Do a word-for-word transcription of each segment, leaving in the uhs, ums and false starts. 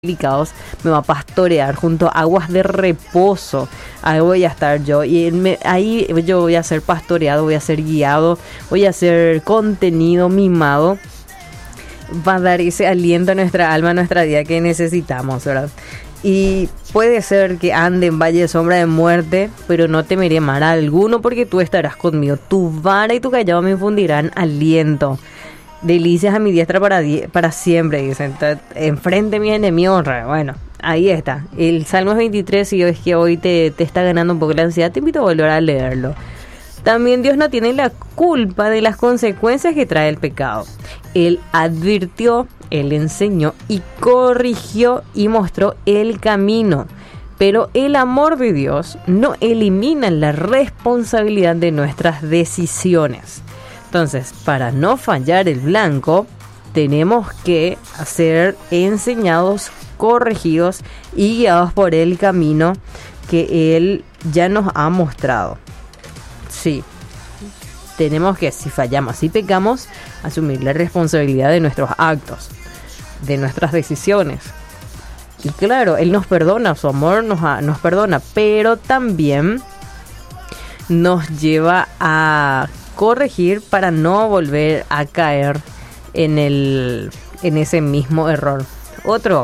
delicados, me va a pastorear junto a aguas de reposo. Ahí voy a estar yo y él me, ahí yo voy a ser pastoreado, voy a ser guiado, voy a ser contenido, mimado. Va a dar ese aliento a nuestra alma, a nuestra vida que necesitamos, ¿verdad? Y puede ser que ande en valle de sombra de muerte, pero no temeré mal alguno porque tú estarás conmigo. Tu vara y tu callado me infundirán aliento. Delicias a mi diestra para, die- para siempre, dicen. Enfrente mis enemigos. Bueno, ahí está. El Salmo veintitrés, si es que hoy te, te está ganando un poco la ansiedad, te invito a volver a leerlo. También Dios no tiene la culpa de las consecuencias que trae el pecado. Él advirtió, Él enseñó y corrigió y mostró el camino. Pero el amor de Dios no elimina la responsabilidad de nuestras decisiones. Entonces, para no fallar el blanco, tenemos que ser enseñados, corregidos y guiados por el camino que Él ya nos ha mostrado. Sí, tenemos que, si fallamos, si pecamos, asumir la responsabilidad de nuestros actos, de nuestras decisiones. Y claro, Él nos perdona, su amor nos, ha, nos perdona, pero también nos lleva a corregir para no volver a caer en, el, en ese mismo error. Otro,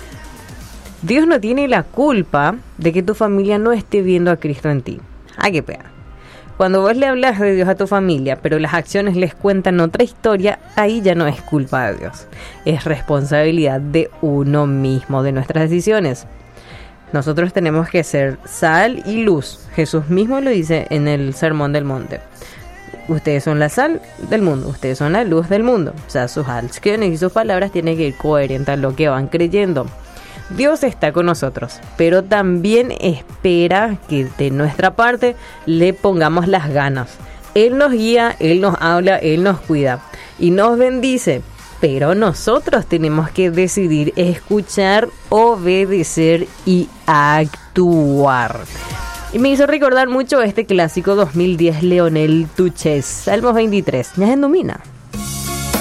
Dios no tiene la culpa de que tu familia no esté viendo a Cristo en ti. ¡Ay, qué pena! Cuando vos le hablas de Dios a tu familia, pero las acciones les cuentan otra historia, ahí ya no es culpa de Dios. Es responsabilidad de uno mismo, de nuestras decisiones. Nosotros tenemos que ser sal y luz. Jesús mismo lo dice en el Sermón del Monte. Ustedes son la sal del mundo, ustedes son la luz del mundo. O sea, sus acciones y sus palabras tienen que ir coherentes a lo que van creyendo. Dios está con nosotros, pero también espera que de nuestra parte le pongamos las ganas. Él nos guía, Él nos habla, Él nos cuida y nos bendice. Pero nosotros tenemos que decidir escuchar, obedecer y actuar. Y me hizo recordar mucho este clásico dos mil diez Leonel Tuches, Salmos veintitrés. ¿Ya se domina?